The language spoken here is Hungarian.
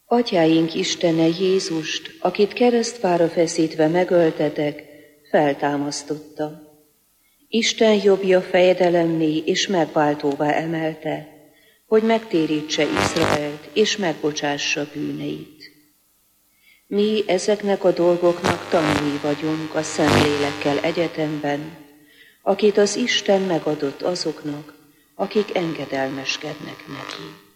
Atyáink Istene Jézust, akit keresztfára feszítve megöltetek, feltámasztotta. Isten jobbja fejedelemmé és megváltóvá emelte, hogy megtérítse Izraelt és megbocsássa bűneit. Mi ezeknek a dolgoknak tanúi vagyunk a Szentlélekkel egyetemben, akit az Isten megadott azoknak, akik engedelmeskednek neki.